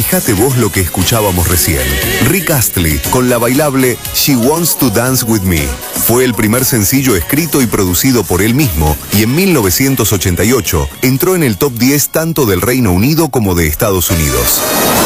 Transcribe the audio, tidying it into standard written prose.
Fíjate vos lo que escuchábamos recién. Rick Astley con la bailable She Wants to Dance With Me. Fue el primer sencillo escrito y producido por él mismo y en 1988 entró en el top 10 tanto del Reino Unido como de Estados Unidos.